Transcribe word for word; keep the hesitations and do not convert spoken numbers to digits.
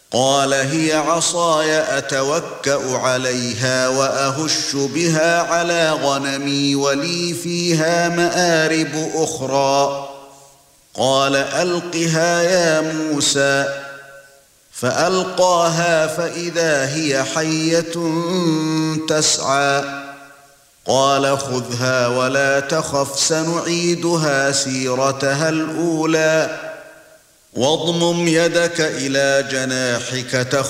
قال هي عصاي اتوكأ عليها واهش بها على غنمي ولي فيها مآرب اخرى. قال القها يا موسى. فألقاها فإذا هي حية تسعى. قال خذها ولا تخف سنعيدها سيرتها الأولى واضمم يدك إلى جناحك